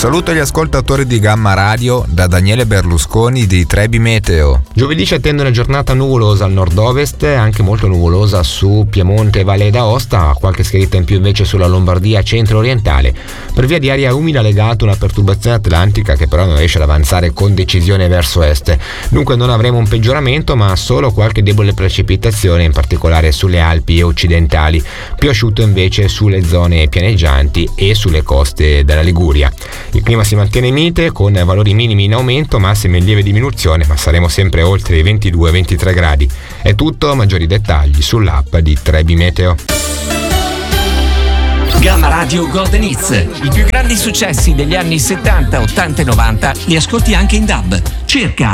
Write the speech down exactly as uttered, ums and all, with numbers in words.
saluto agli ascoltatori di Gamma Radio da Daniele Berlusconi di Trebi Meteo. Giovedì ci attende una giornata nuvolosa al nord-ovest, anche molto nuvolosa su Piemonte e Valle d'Aosta, qualche schiarita in più invece sulla Lombardia centro-orientale. Per via di aria umida legata una perturbazione atlantica che però non riesce ad avanzare con decisione verso est. Dunque non avremo un peggioramento, ma solo qualche debole precipitazione, in particolare sulle Alpi occidentali. Più asciutto invece sulle zone pianeggianti e sulle coste della Liguria. Il clima si mantiene mite con valori minimi in aumento, massime in lieve diminuzione, ma saremo sempre oltre i ventidue ventitré gradi. È tutto, maggiori dettagli sull'app di Trebi Meteo. Gamma Radio Golden Hits. I più grandi successi degli anni settanta, ottanta e novanta li ascolti anche in D A B. Cerca